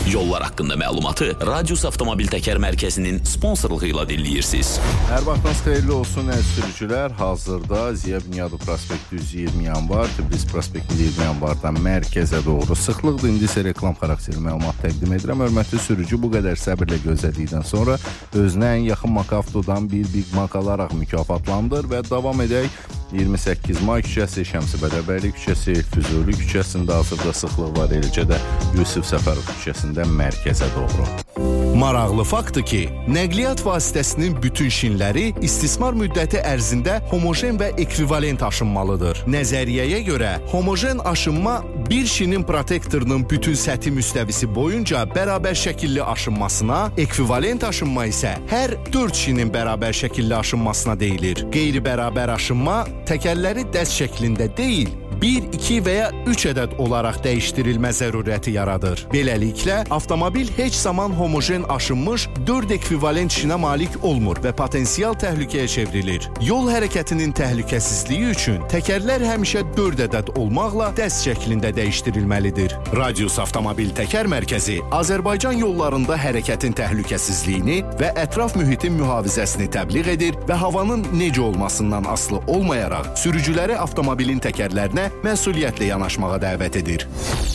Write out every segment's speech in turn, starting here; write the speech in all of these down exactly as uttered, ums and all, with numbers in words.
Yollar haqqında məlumatı Radius Avtomobil Təkər Mərkəzinin sponsorluğu ilə dinləyirsiniz. Hər vaxtınız xeyirli olsun əziz sürücülər. Hazırda Ziya Bünyadov prospekti yüz iyirmi yanvar, Tbilisi prospekti iyirmi yanvardan mərkəzə doğru sıxlıqdır. İndi isə reklam xarakterli məlumat təqdim edirəm. Hörmətli sürücü, bu qədər səbirlə gözlədikdən sonra özünə ən yaxın Makavtodan bir Big Mac alaraq mükafatlandır və davam edək. iyirmi səkkiz may küçəsi, Şəmsi Bədəbəyli küçəsi, Füzuli küçəsində hazırda sıxlıq var. Eləcə də Yusif Səfərov küçəsində mərkəzə doğru. Maraqlı faktdır ki, nəqliyyat vasitəsinin bütün şinləri istismar müddəti ərzində homojen və ekvivalent aşınmalıdır. Nəzəriyyəyə görə homojen aşınma bir şinin protektorunun bütün səthi müstəvisi boyunca bərabər şəkilli aşınmasına, ekvivalent aşınma isə hər dörd şinin bərabər şəkilli aşınmasına deyilir. Qeyri-bərabər aşınma təkərləri dəst şəklində deyil, bir, iki və ya üç ədəd olaraq dəyişdirilmə zərurəti yaradır. Beləliklə, avtomobil heç zaman homojen aşınmış dörd ekvivalent şinə malik olmur və potensial təhlükəyə çevrilir. Yol hərəkətinin təhlükəsizliyi üçün təkərlər həmişə dörd ədəd olmaqla dəst şəklində dəyişdirilməlidir. Radius Avtomobil Təkər Mərkəzi Azərbaycan yollarında hərəkətin təhlükəsizliyini və ətraf mühitin mühafizəsini təbliğ edir və havanın necə olmasından asılı olmayaraq sürücüləri avtomobilin təkərlərinə məsuliyyətlə yanaşmağa dəvət edir.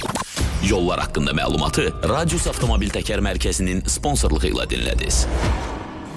Yollar haqqında məlumatı Radius Avtomobil Təkər Mərkəzinin sponsorluğu ilə dinlədiniz.